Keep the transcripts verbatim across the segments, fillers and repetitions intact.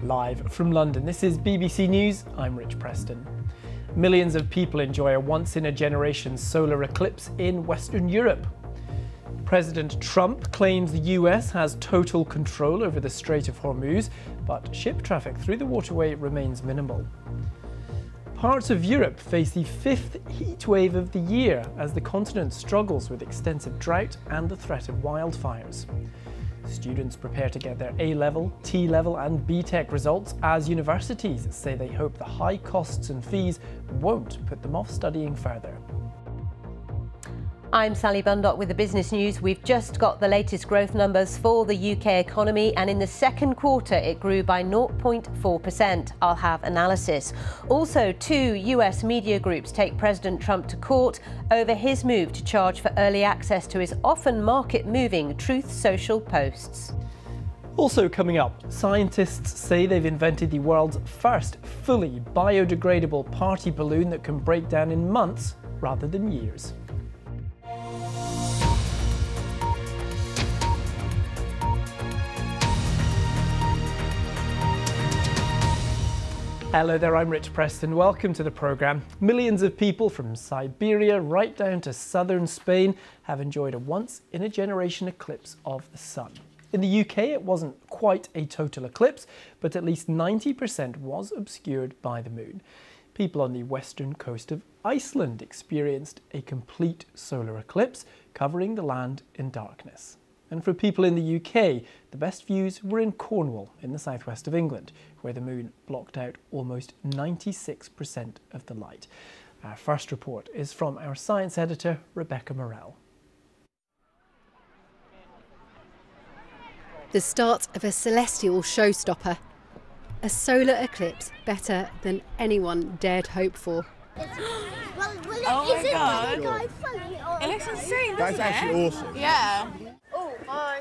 Live from London, this is B B C News, I'm Rich Preston. Millions of people enjoy a once-in-a-generation solar eclipse in Western Europe. President Trump claims the U S has total control over the Strait of Hormuz, but ship traffic through the waterway remains minimal. Parts of Europe face the fifth heat wave of the year as the continent struggles with extensive drought and the threat of wildfires. Students prepare to get their A-level, T-level and B Tech results as universities say they hope the high costs and fees won't put them off studying further. I'm Sally Bundock with the business news. We've just got the latest growth numbers for the U K economy, and in the second quarter it grew by zero point four percent. I'll have analysis. Also, two U S media groups take President Trump to court over his move to charge for early access to his often market-moving Truth Social posts. Also coming up, scientists say they've invented the world's first fully biodegradable party balloon that can break down in months rather than years. Hello there, I'm Rich Preston. Welcome to the programme. Millions of people from Siberia right down to southern Spain have enjoyed a once-in-a-generation eclipse of the sun. In the U K, it wasn't quite a total eclipse, but at least ninety percent was obscured by the moon. People on the western coast of Iceland experienced a complete solar eclipse, covering the land in darkness. And for people in the U K, the best views were in Cornwall, in the southwest of England, where the moon blocked out almost ninety-six percent of the light. Our first report is from our science editor, Rebecca Morell. The start of a celestial showstopper. A solar eclipse better than anyone dared hope for. well, well, oh is my it God. really funny or It looks insane, That's doesn't actually it? awesome. Yeah. Oh, hi.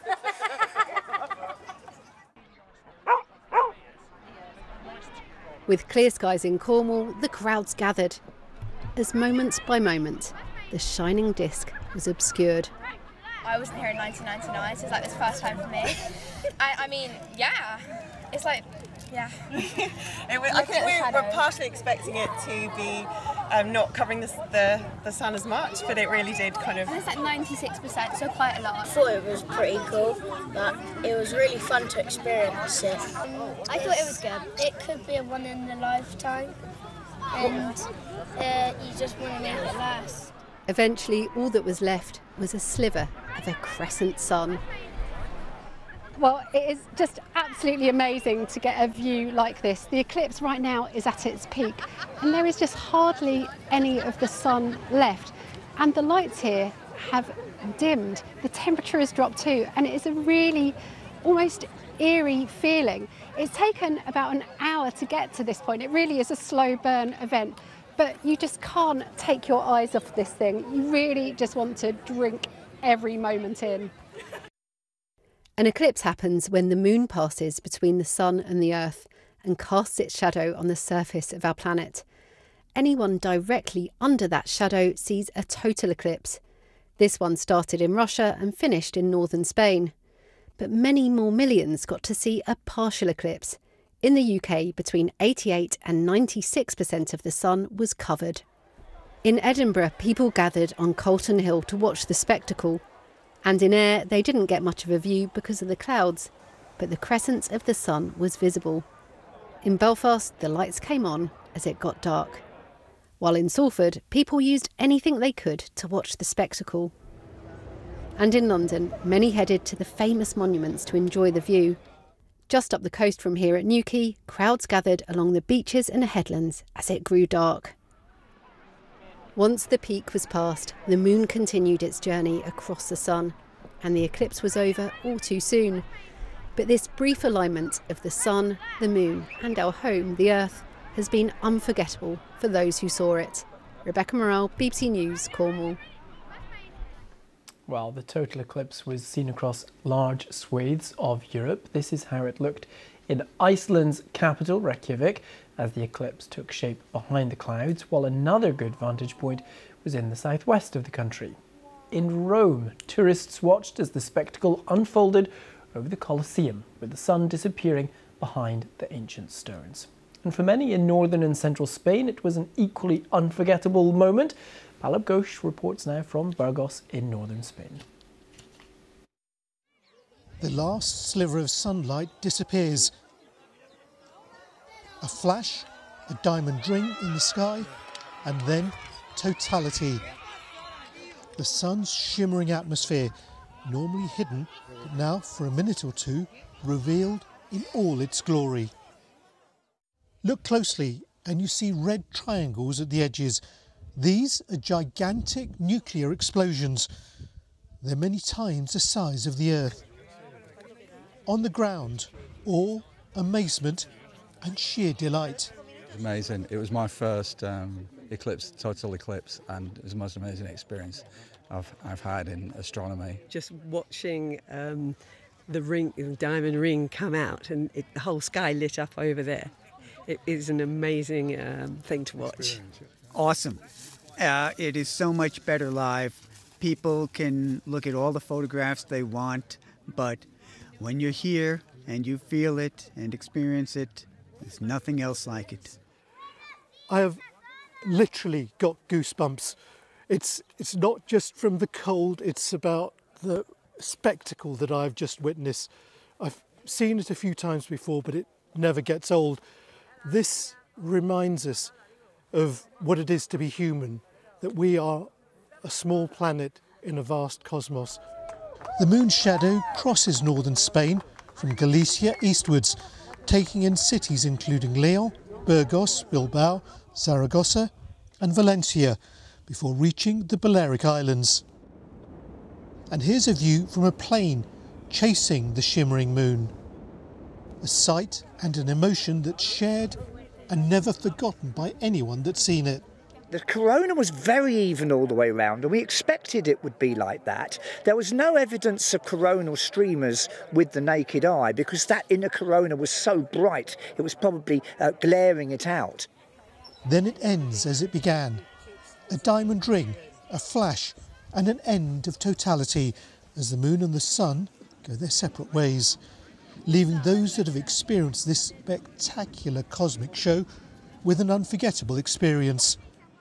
With clear skies in Cornwall, the crowds gathered. As moment by moment, the shining disc was obscured. I wasn't here in nineteen ninety-nine, so it's like this first time for me. I, I mean, yeah, it's like, yeah. it was, I think we were partially expecting it to be um, not covering the, the, the sun as much, but it really did kind of... And it's like ninety-six percent, so quite a lot. I thought it was pretty cool, but it was really fun to experience it. I thought it was good. It could be a one in a lifetime, and uh, you just want to make it last. Eventually, all that was left was a sliver of a crescent sun. Well, it is just absolutely amazing to get a view like this. The eclipse right now is at its peak, and there is just hardly any of the sun left. And the lights here have dimmed. The temperature has dropped too, and it is a really almost eerie feeling. It's taken about an hour to get to this point. It really is a slow burn event, but you just can't take your eyes off this thing. You really just want to drink every moment in. An eclipse happens when the moon passes between the sun and the earth and casts its shadow on the surface of our planet. Anyone directly under that shadow sees a total eclipse. This one started in Russia and finished in northern Spain. But many more millions got to see a partial eclipse. In the U K, between eighty-eight and ninety-six percent of the sun was covered. In Edinburgh, people gathered on Colton Hill to watch the spectacle. And in Ayr, they didn't get much of a view because of the clouds, but the crescent of the sun was visible. In Belfast, the lights came on as it got dark. While in Salford, people used anything they could to watch the spectacle. And in London, many headed to the famous monuments to enjoy the view. Just up the coast from here at Newquay, crowds gathered along the beaches and headlands as it grew dark. Once the peak was passed, the moon continued its journey across the sun, and the eclipse was over all too soon. But this brief alignment of the sun, the moon, and our home, the earth, has been unforgettable for those who saw it. Rebecca Morell, B B C News, Cornwall. Well, the total eclipse was seen across large swathes of Europe. This is how it looked in Iceland's capital, Reykjavik, as the eclipse took shape behind the clouds, while another good vantage point was in the southwest of the country. In Rome, tourists watched as the spectacle unfolded over the Colosseum, with the sun disappearing behind the ancient stones. And for many in northern and central Spain, it was an equally unforgettable moment. Palab Ghosh reports now from Burgos in northern Spain. The last sliver of sunlight disappears. A flash, a diamond ring in the sky, and then totality. The sun's shimmering atmosphere, normally hidden, but now for a minute or two, revealed in all its glory. Look closely and you see red triangles at the edges. These are gigantic nuclear explosions. They're many times the size of the Earth. On the ground, awe, amazement and sheer delight. Amazing. It was my first um, eclipse, total eclipse, and it was the most amazing experience I've, I've had in astronomy. Just watching um, the ring, the diamond ring come out and it, the whole sky lit up over there. It is an amazing um, thing to watch. Awesome. Uh, it is so much better live. People can look at all the photographs they want, but when you're here and you feel it and experience it, there's nothing else like it. I have literally got goosebumps. It's, it's not just from the cold, it's about the spectacle that I've just witnessed. I've seen it a few times before, but it never gets old. This reminds us of what it is to be human, that we are a small planet in a vast cosmos. The moon's shadow crosses northern Spain from Galicia eastwards, taking in cities including Leon, Burgos, Bilbao, Zaragoza and Valencia, before reaching the Balearic Islands. And here's a view from a plane chasing the shimmering moon. A sight and an emotion that's shared and never forgotten by anyone that's seen it. The corona was very even all the way around, and we expected it would be like that. There was no evidence of coronal streamers with the naked eye because that inner corona was so bright it was probably uh, glaring it out. Then it ends as it began. A diamond ring, a flash and an end of totality as the moon and the sun go their separate ways, leaving those that have experienced this spectacular cosmic show with an unforgettable experience.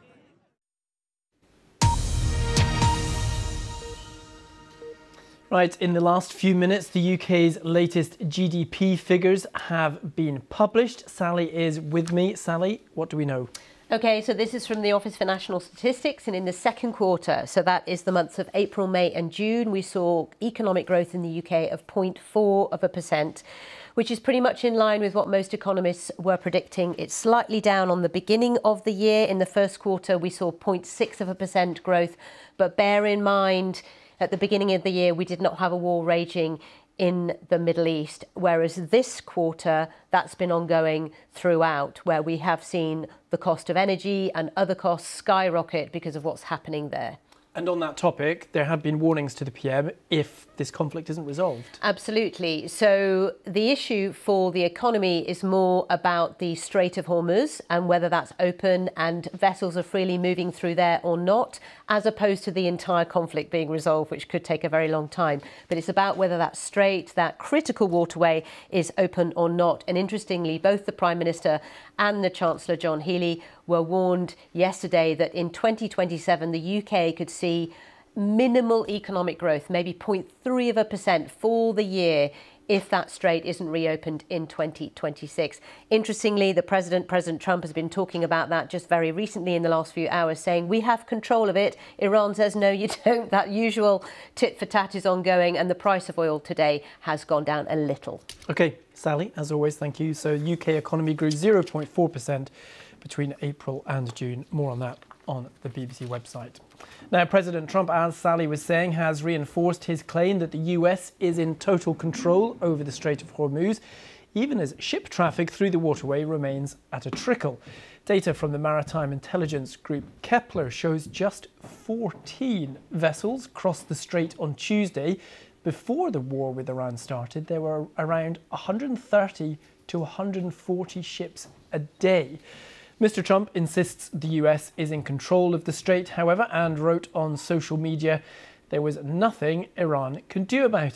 Right, in the last few minutes, the U K's latest G D P figures have been published. Sally is with me. Sally, what do we know? OK, so this is from the Office for National Statistics, and in the second quarter, so that is the months of April, May and June, we saw economic growth in the U K of zero point four of a percent, which is pretty much in line with what most economists were predicting. It's slightly down on the beginning of the year. In the first quarter, we saw zero point six of a percent growth, but bear in mind, at the beginning of the year, we did not have a war raging in the Middle East, whereas this quarter, that's been ongoing throughout, where we have seen the cost of energy and other costs skyrocket because of what's happening there. And on that topic, there have been warnings to the P M if this conflict isn't resolved. Absolutely. So the issue for the economy is more about the Strait of Hormuz and whether that's open and vessels are freely moving through there or not, as opposed to the entire conflict being resolved, which could take a very long time. But it's about whether that strait, that critical waterway, is open or not. And interestingly, both the Prime Minister and the Chancellor, John Healey, were warned yesterday that in twenty twenty-seven, the U K could see minimal economic growth, maybe zero point three of a percent for the year, if that strait isn't reopened in twenty twenty-six. Interestingly, the President, President Trump, has been talking about that just very recently in the last few hours, saying we have control of it. Iran says, no, you don't. That usual tit for tat is ongoing, and the price of oil today has gone down a little. OK, Sally, as always, thank you. So U K economy grew zero point four percent between April and June. More on that on the B B C website. Now, President Trump, as Sally was saying, has reinforced his claim that the U S is in total control over the Strait of Hormuz, even as ship traffic through the waterway remains at a trickle. Data from the maritime intelligence group Kepler shows just fourteen vessels crossed the strait on Tuesday. Before the war with Iran started, there were around one hundred thirty to one hundred forty ships a day. Mister Trump insists the U S is in control of the strait, however, and wrote on social media there was nothing Iran can do about it.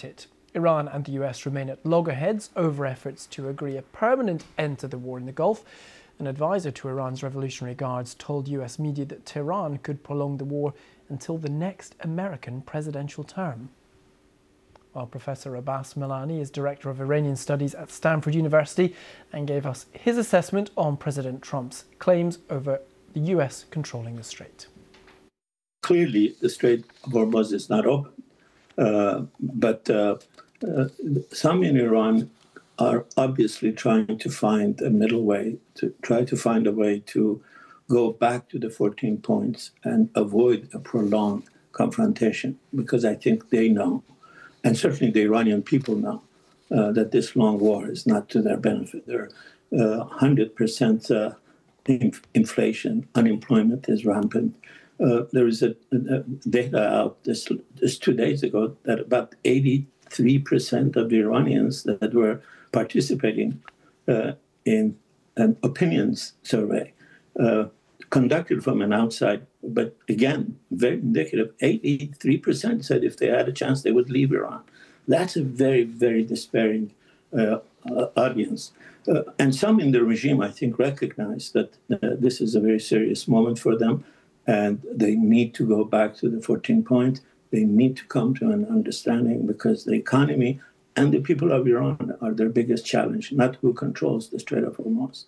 Iran and the U S remain at loggerheads over efforts to agree a permanent end to the war in the Gulf. An advisor to Iran's Revolutionary Guards told U S media that Tehran could prolong the war until the next American presidential term. While Professor Abbas Milani is Director of Iranian Studies at Stanford University and gave us his assessment on President Trump's claims over the U S controlling the strait. Clearly, the Strait of Hormuz is not open, uh, but uh, uh, some in Iran are obviously trying to find a middle way, to try to find a way to go back to the fourteen points and avoid a prolonged confrontation, because I think they know, and certainly the Iranian people know, uh, that this long war is not to their benefit. There are uh, one hundred percent uh, inf- inflation, unemployment is rampant. Uh, there is a, a data out this, this two days ago that about eighty-three percent of the Iranians that were participating uh, in an opinions survey uh, conducted from an outside, but again, very indicative, eighty-three percent said if they had a chance, they would leave Iran. That's a very, very despairing uh, uh, audience. Uh, and some in the regime, I think, recognize that uh, this is a very serious moment for them, and they need to go back to the fourteen point. They need to come to an understanding, because the economy and the people of Iran are their biggest challenge, not who controls the Strait of Hormuz.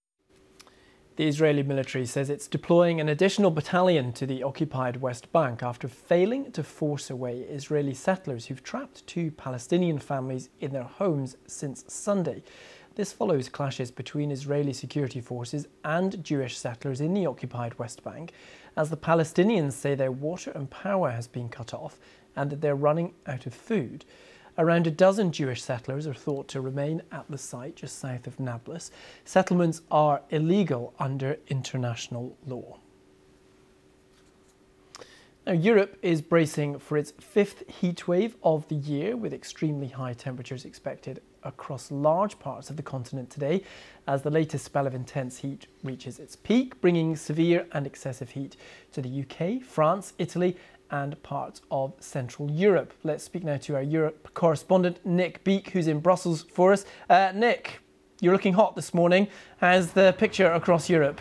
The Israeli military says it's deploying an additional battalion to the occupied West Bank after failing to force away Israeli settlers who've trapped two Palestinian families in their homes since Sunday. This follows clashes between Israeli security forces and Jewish settlers in the occupied West Bank, as the Palestinians say their water and power has been cut off and that they're running out of food. Around a dozen Jewish settlers are thought to remain at the site just south of Nablus. Settlements are illegal under international law. Now, Europe is bracing for its fifth heatwave of the year, with extremely high temperatures expected across large parts of the continent today, as the latest spell of intense heat reaches its peak, bringing severe and excessive heat to the U K, France, Italy and parts of Central Europe. Let's speak now to our Europe correspondent, Nick Beake, who's in Brussels for us. Uh, Nick, you're looking hot this morning. How's the picture across Europe?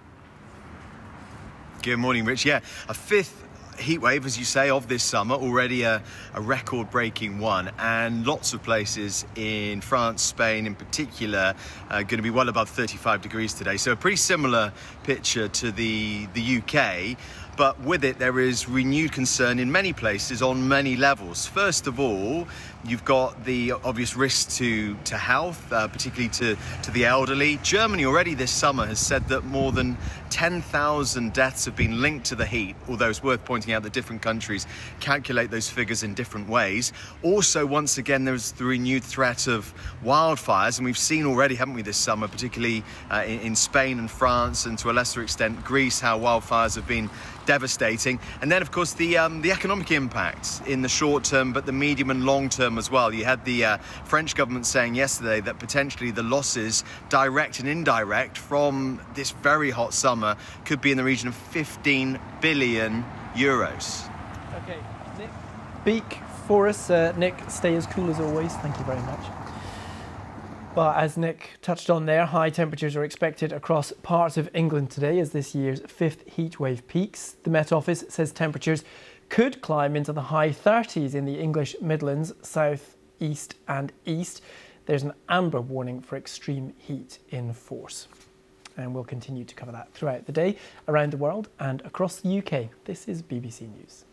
Good morning, Rich. Yeah, a fifth heatwave, as you say, of this summer, already a, a record-breaking one, and lots of places in France, Spain in particular, uh, going to be well above thirty-five degrees today. So a pretty similar picture to the, the U K. But with it, there is renewed concern in many places on many levels. First of all, you've got the obvious risks to, to health, uh, particularly to, to the elderly. Germany already this summer has said that more than ten thousand deaths have been linked to the heat, although it's worth pointing out that different countries calculate those figures in different ways. Also, once again, there's the renewed threat of wildfires, and we've seen already, haven't we, this summer, particularly uh, in, in Spain and France, and to a lesser extent Greece, how wildfires have been devastating. And then, of course, the um, the economic impacts in the short term, but the medium and long term as well. You had the uh, French government saying yesterday that potentially the losses, direct and indirect, from this very hot summer could be in the region of fifteen billion euros. Okay, Nick Beake for us. Uh, Nick, stay as cool as always. Thank you very much. Well, as Nick touched on there, high temperatures are expected across parts of England today as this year's fifth heatwave peaks. The Met Office says temperatures could climb into the high thirties in the English Midlands, south, east and east. There's an amber warning for extreme heat in force. And we'll continue to cover that throughout the day, around the world and across the U K. This is B B C News.